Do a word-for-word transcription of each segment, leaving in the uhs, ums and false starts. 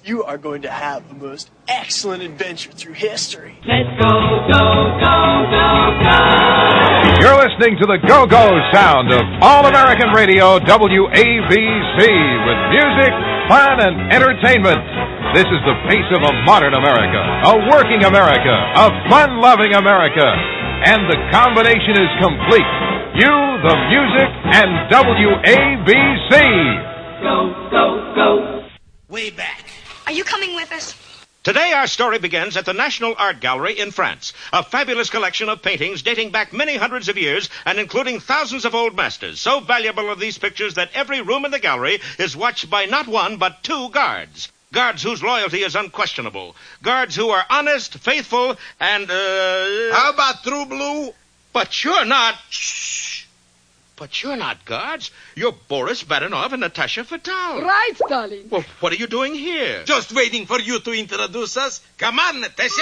You are going to have a most excellent adventure through history. Let's go, go, go, go, go! You're listening to the go-go sound of All-American Radio W A B C with music, fun, and entertainment. This is the pace of a modern America, a working America, a fun-loving America. And the combination is complete. You, the music, and W A B C. Go, go, go. Way back. Are you coming with us? Today our story begins at the National Art Gallery in France. A fabulous collection of paintings dating back many hundreds of years and including thousands of old masters. So valuable are these pictures that every room in the gallery is watched by not one but two guards. Guards whose loyalty is unquestionable. Guards who are honest, faithful, and, uh... How about True Blue? But you're not... Shh. But you're not guards. You're Boris Badenov and Natasha Fatal. Right, darling. Well, what are you doing here? Just waiting for you to introduce us. Come on, Natasha.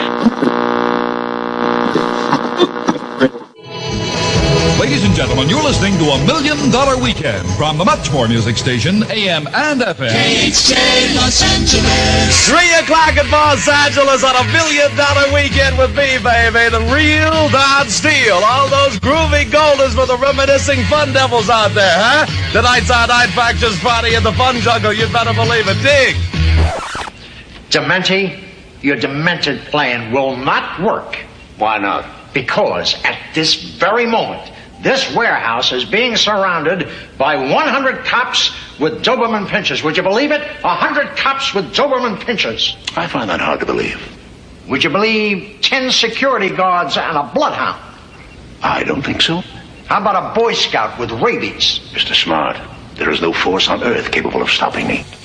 Ladies and gentlemen, you're listening to A Million Dollar Weekend from the Much More Music Station, A M and F M. K H J Los Angeles. Three o'clock in Los Angeles on A Million Dollar Weekend with me, baby. The real Don Steele. All those groovy golders for the reminiscing fun devils out there, huh? Tonight's our Night Factors party in the Fun Jungle. You better believe it. Dig. Dementi, your demented plan will not work. Why not? Because at this very moment, this warehouse is being surrounded by one hundred cops with Doberman pinchers. Would you believe it? one hundred cops with Doberman pinchers. I find that hard to believe. Would you believe ten security guards and a bloodhound? I don't think so. How about a Boy Scout with rabies? Mister Smart, there is no force on earth capable of stopping me.